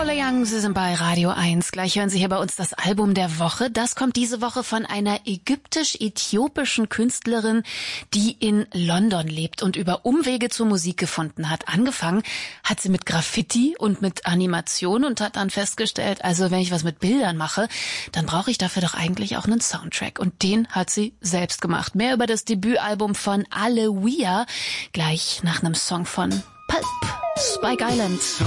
Lola Young, Sie sind bei Radio 1. Gleich hören Sie hier bei uns das Album der Woche. Das kommt diese Woche von einer ägyptisch-äthiopischen Künstlerin, die in London lebt und über Umwege zur Musik gefunden hat. Angefangen hat sie mit Graffiti und mit Animation und hat dann festgestellt, also wenn ich was mit Bildern mache, dann brauche ich dafür doch eigentlich auch einen Soundtrack. Und den hat sie selbst gemacht. Mehr über das Debütalbum von Alewia gleich nach einem Song von Pulp, Spike Island.